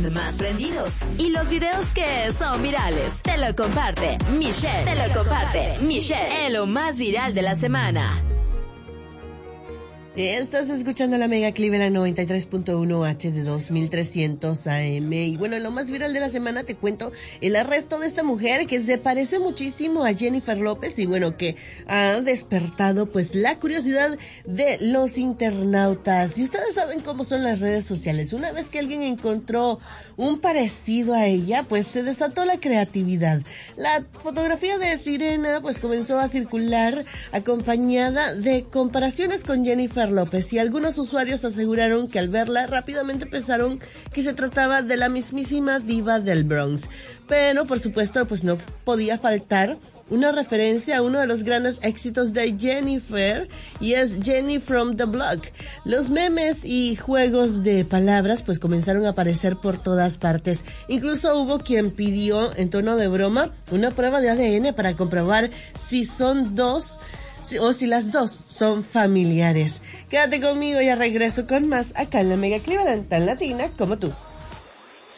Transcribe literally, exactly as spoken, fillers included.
más prendidos y los videos que son virales. Te lo comparte Michelle. Te lo comparte Michelle en lo más viral de la semana. Estás escuchando la Mega Cleveland noventa y tres punto uno H de dos mil trescientos A M. Y bueno, en lo más viral de la semana te cuento el arresto de esta mujer que se parece muchísimo a Jennifer López y bueno, que ha despertado pues la curiosidad de los internautas. Y ustedes saben cómo son las redes sociales. Una vez que alguien encontró un parecido a ella, pues se desató la creatividad. La fotografía de Sirena pues comenzó a circular acompañada de comparaciones con Jennifer López y algunos usuarios aseguraron que al verla rápidamente pensaron que se trataba de la mismísima diva del Bronx. Pero por supuesto pues no podía faltar una referencia a uno de los grandes éxitos de Jennifer y es Jenny from the Block. Los memes y juegos de palabras pues comenzaron a aparecer por todas partes. Incluso hubo quien pidió en tono de broma una prueba de A D N para comprobar si son dos o si las dos son familiares. Quédate conmigo, ya regreso con más acá en la Mega Cleveland, tan latina como tú.